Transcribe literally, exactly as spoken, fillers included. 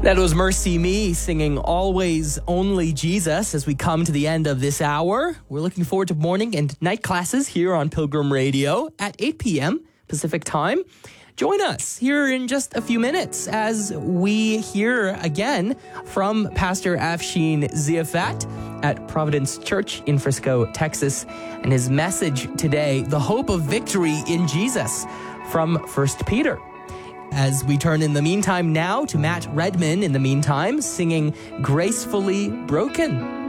That was Mercy Me singing Always Only Jesus as we come to the end of this hour. We're looking forward to morning and night classes here on Pilgrim Radio at eight p.m. Pacific time. Join us here in just a few minutes as we hear again from Pastor Afshin Ziafat at Providence Church in Frisco, Texas, and his message today, The Hope of Victory in Jesus, from First Peter. As we turn in the meantime now to Matt Redman in the meantime, singing Gracefully Broken.